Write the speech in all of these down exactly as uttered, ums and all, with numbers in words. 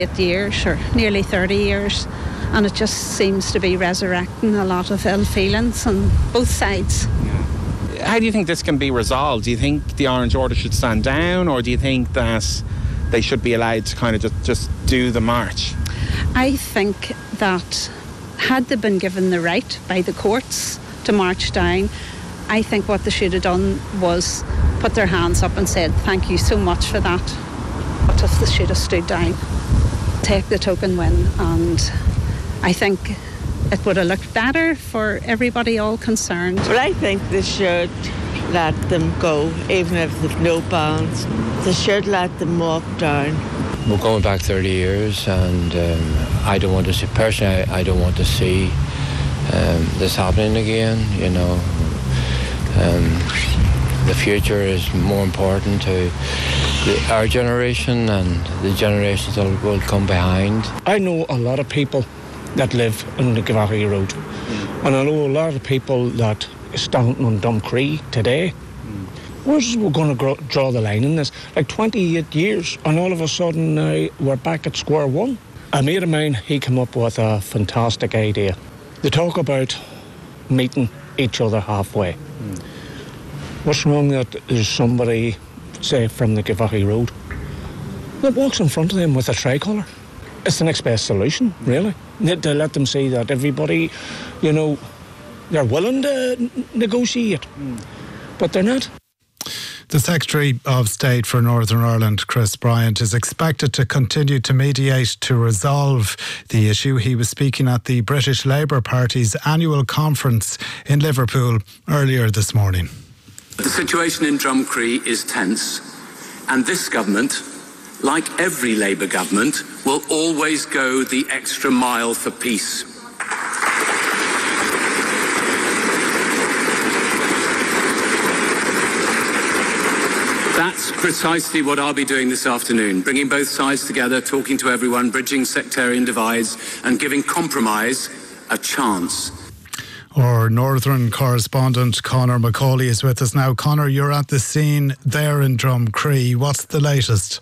Eight years or nearly thirty years, and it just seems to be resurrecting a lot of ill feelings on both sides. How do you think this can be resolved? Do you think the Orange Order should stand down, or do you think that they should be allowed to kind of just, just do the march? I think that had they been given the right by the courts to march down, I think what they should have done was put their hands up and said, thank you so much for that. But if they should have stood down, take the token win, and I think it would have looked better for everybody all concerned. Well, I think they should let them go, even if there's no bounds. They should let them walk down. We're going back thirty years, and um, I don't want to see, personally, I, I don't want to see um, this happening again, you know. Um, the future is more important to the, our generation and the generations that will come behind. I know a lot of people that live on the Gavahi Road, mm. and I know a lot of people that stand on Drumcree today. Mm. Where's we're going to grow, draw the line in this? Like twenty-eight years, and all of a sudden uh, we're back at square one. A mate of mine, he came up with a fantastic idea. They talk about meeting each other halfway. Mm. What's wrong that there's somebody, say, from the Gavahi Road that walks in front of them with a tricolour? It's the next best solution, really. To let them see that everybody, you know, they're willing to n- negotiate, mm. but they're not. The Secretary of State for Northern Ireland, Chris Bryant, is expected to continue to mediate to resolve the issue. He was speaking at the British Labour Party's annual conference in Liverpool earlier this morning. The situation in Drumcree is tense, and this government, like every Labour government, will always go the extra mile for peace. That's precisely what I'll be doing this afternoon, bringing both sides together, talking to everyone, bridging sectarian divides and giving compromise a chance. Our Northern correspondent Conor McCauley is with us now. Conor, you're at the scene there in Drumcree. What's the latest?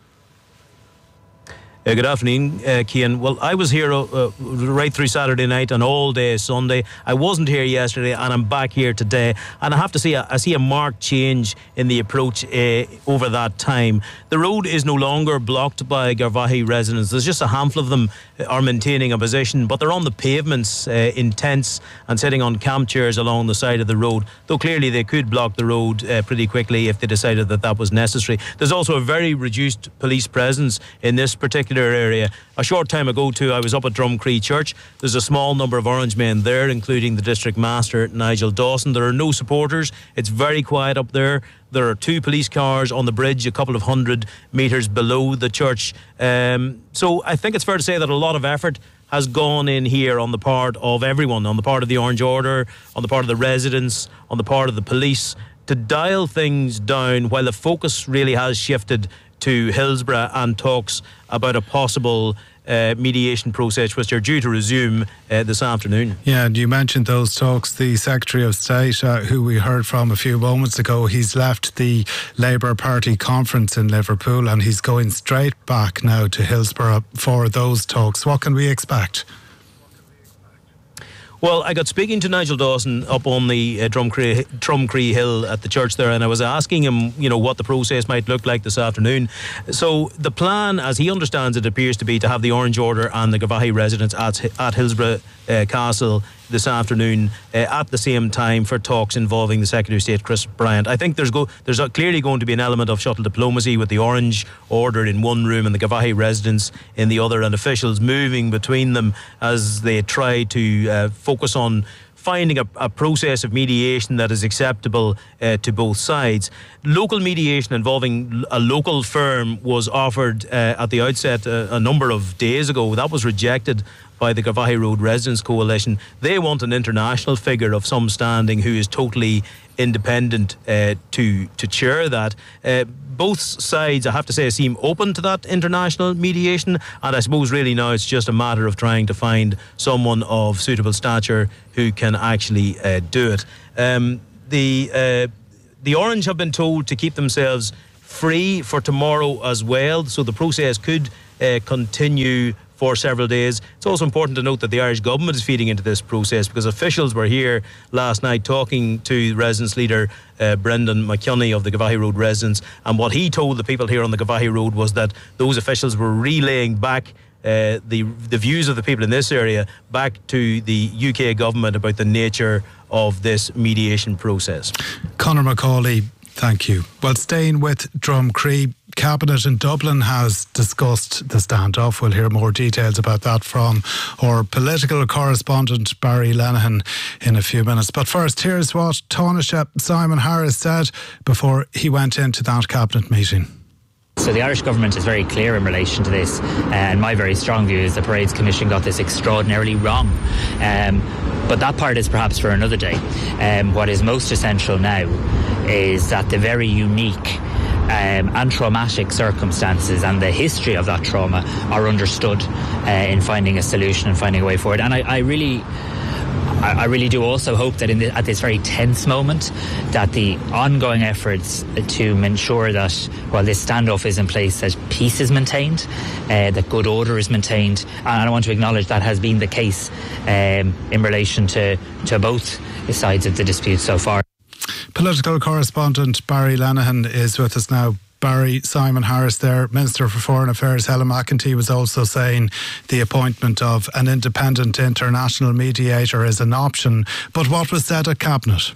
Uh, good afternoon, uh, Cian. Well, I was here uh, right through Saturday night and all day Sunday. I wasn't here yesterday, and I'm back here today. And I have to say, I see a marked change in the approach uh, over that time. The road is no longer blocked by Garvahi residents. There's just a handful of them are maintaining a position, but they're on the pavements uh, in tents and sitting on camp chairs along the side of the road, though clearly they could block the road uh, pretty quickly if they decided that that was necessary. There's also a very reduced police presence in this particular area. A short time ago too, I was up at Drumcree Church. There's a small number of Orange men there, including the District Master Nigel Dawson. There are no supporters. It's very quiet up there. There are two police cars on the bridge a couple of hundred metres below the church. Um, so I think it's fair to say that a lot of effort has gone in here on the part of everyone, on the part of the Orange Order, on the part of the residents, on the part of the police, to dial things down while the focus really has shifted to Hillsborough and talks about a possible uh, mediation process which are due to resume uh, this afternoon. Yeah, and you mentioned those talks. The Secretary of State, uh, who we heard from a few moments ago, he's left the Labour Party conference in Liverpool and he's going straight back now to Hillsborough for those talks. What can we expect? Well, I got speaking to Nigel Dawson up on the uh, Drumcree, Drumcree Hill at the church there, and I was asking him, you know, what the process might look like this afternoon. So the plan, as he understands it, appears to be to have the Orange Order and the Gavahi residents at, at Hillsborough uh, Castle this afternoon uh, at the same time for talks involving the Secretary of State, Chris Bryant. I think there's go there's a, clearly going to be an element of shuttle diplomacy with the Orange Order in one room and the Gavahi residents in the other, and officials moving between them as they try to uh, focus on finding a, a process of mediation that is acceptable uh, to both sides. Local mediation involving a local firm was offered uh, at the outset uh, a number of days ago. That was rejected by the Gavahi Road Residents Coalition. They want an international figure of some standing who is totally independent uh, to to chair that. Uh, both sides, I have to say, seem open to that international mediation, and I suppose really now it's just a matter of trying to find someone of suitable stature who can actually uh, do it. Um, the uh, the Orange have been told to keep themselves free for tomorrow as well, so the process could uh, continue for several days. It's also important to note that the Irish government is feeding into this process, because officials were here last night talking to residents leader uh, Brendan McKinney of the Gavahi Road residents, and what he told the people here on the Gavahi Road was that those officials were relaying back uh, the the views of the people in this area back to the U K government about the nature of this mediation process. Conor Macaulay, thank you. Well, staying with Drumcree, Cabinet in Dublin has discussed the standoff. We'll hear more details about that from our political correspondent Barry Lenihan in a few minutes. But first, here's what Taoiseach Simon Harris said before he went into that Cabinet meeting. So the Irish government is very clear in relation to this, uh, and my very strong view is the Parades Commission got this extraordinarily wrong. Um, but that part is perhaps for another day. Um, what is most essential now is that the very unique Um, and traumatic circumstances and the history of that trauma are understood uh, in finding a solution and finding a way forward. And I, I really I, I really do also hope that in the, at this very tense moment that the ongoing efforts to ensure that while this standoff is in place, that peace is maintained, uh, that good order is maintained, and I want to acknowledge that has been the case um, in relation to, to both sides of the dispute so far. Political correspondent Barry Lenihan is with us now. Barry, Simon Harris there, Minister for Foreign Affairs Helen McEntee was also saying the appointment of an independent international mediator is an option. But what was said at Cabinet?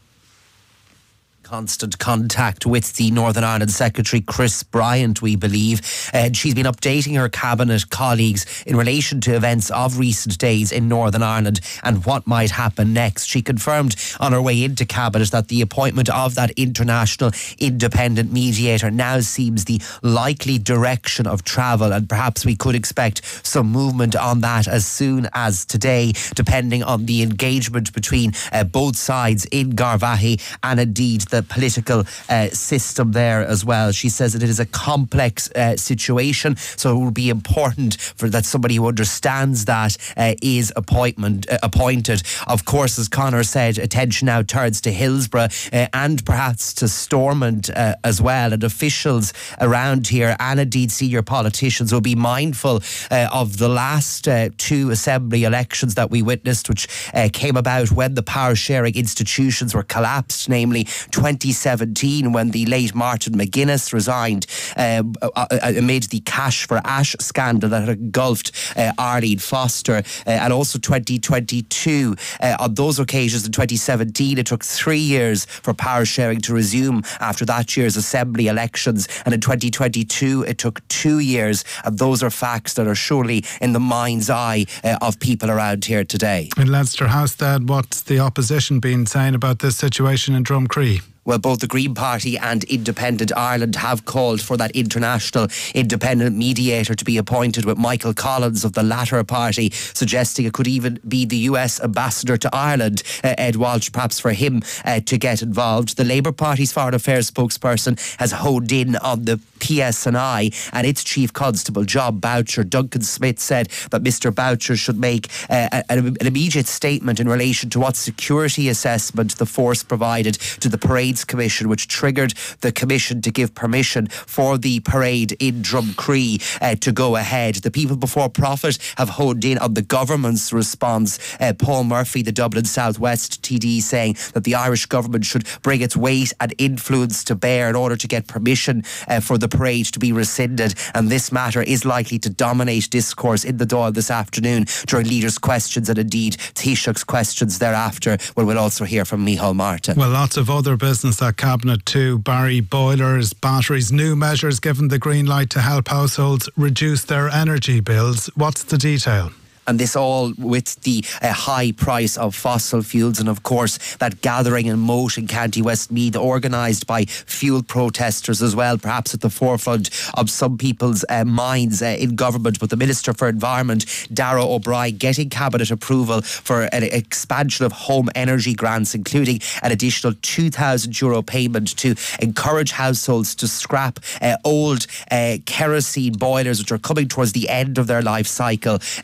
Constant contact with the Northern Ireland Secretary Chris Bryant, we believe. And she's been updating her cabinet colleagues in relation to events of recent days in Northern Ireland and what might happen next. She confirmed on her way into cabinet that the appointment of that international independent mediator now seems the likely direction of travel, and perhaps we could expect some movement on that as soon as today, depending on the engagement between uh, both sides in Garvaghey and indeed the political uh, system there as well. She says that it is a complex uh, situation, so it will be important for that somebody who understands that uh, is appointment uh, appointed. Of course, as Conor said, attention now turns to Hillsborough uh, and perhaps to Stormont uh, as well, and officials around here and indeed senior politicians will be mindful uh, of the last uh, two assembly elections that we witnessed, which uh, came about when the power sharing institutions were collapsed, namely twenty seventeen, when the late Martin McGuinness resigned um, amid the Cash for Ash scandal that had engulfed uh, Arlene Foster, uh, and also twenty twenty-two. Uh, on those occasions in twenty seventeen, it took three years for power sharing to resume after that year's assembly elections, and in twenty twenty-two it took two years, and those are facts that are surely in the mind's eye uh, of people around here today. In Leinster House then, what's the opposition been saying about this situation in Drumcree? Well, both the Green Party and Independent Ireland have called for that international independent mediator to be appointed, with Michael Collins of the latter party suggesting it could even be the U S ambassador to Ireland, uh, Ed Walsh, perhaps for him uh, to get involved. The Labour Party's foreign affairs spokesperson has honed in on the P S N I and its Chief Constable John Boucher. Duncan Smith said that Mr Boucher should make uh, an, an immediate statement in relation to what security assessment the force provided to the Parades Commission, which triggered the Commission to give permission for the parade in Drumcree uh, to go ahead. The People Before Profit have honed in on the government's response. Uh, Paul Murphy, the Dublin South West T D, saying that the Irish government should bring its weight and influence to bear in order to get permission uh, for the parade to be rescinded, and this matter is likely to dominate discourse in the Dáil this afternoon during leaders' questions and indeed Taoiseach's questions thereafter, where we'll also hear from Micheál Martin. Well, lots of other business at Cabinet too. Barry, boilers, batteries, new measures given the green light to help households reduce their energy bills. What's the detail? And this all with the uh, high price of fossil fuels, and of course that gathering in Moat in County Westmeath, organised by fuel protesters as well, perhaps at the forefront of some people's uh, minds uh, in government. But the Minister for Environment, Darragh O'Brien, getting cabinet approval for an expansion of home energy grants, including an additional two thousand euro payment to encourage households to scrap uh, old uh, kerosene boilers which are coming towards the end of their life cycle, uh, and if they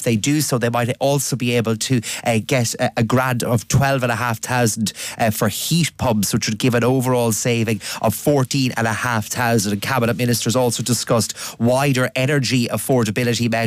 they do so, they might also be able to uh, get a, a grant of twelve and a half thousand uh, for heat pumps, which would give an overall saving of fourteen and a half thousand. And cabinet ministers also discussed wider energy affordability measures